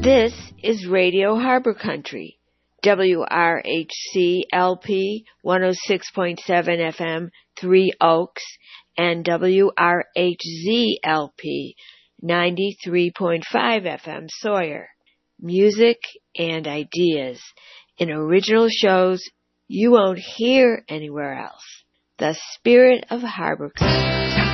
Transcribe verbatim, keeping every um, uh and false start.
This is Radio Harbor Country, W R H C L P one oh six point seven F M, Three Oaks, and W R H Z L P ninety-three point five F M, Sawyer. Music and ideas in original shows you won't hear anywhere else. The spirit of Harbor Country.